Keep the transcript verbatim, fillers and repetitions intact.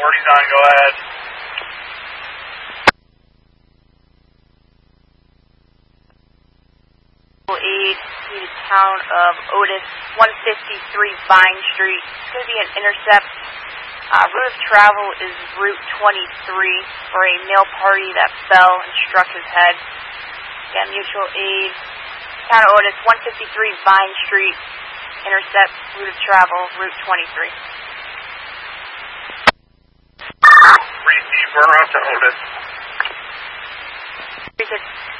forty's on, go ahead. Aid to the town of Otis, one fifty-three Vine Street. It's going to be an intercept. Uh, route of travel is Route twenty-three for a male party that fell and struck his head. Yeah, mutual aid. Town of Otis, one fifty-three Vine Street. Intercept, route of travel, Route twenty-three. Receive, we're on to Otis. Three six.